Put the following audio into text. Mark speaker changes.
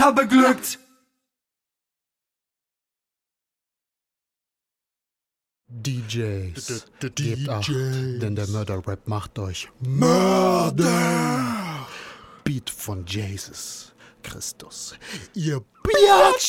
Speaker 1: beglückt.
Speaker 2: DJs, gebt Acht, denn der Mörder-Rap macht euch
Speaker 3: Mörder!
Speaker 2: Beat von Jesus Christus.
Speaker 3: Ihr Biatch!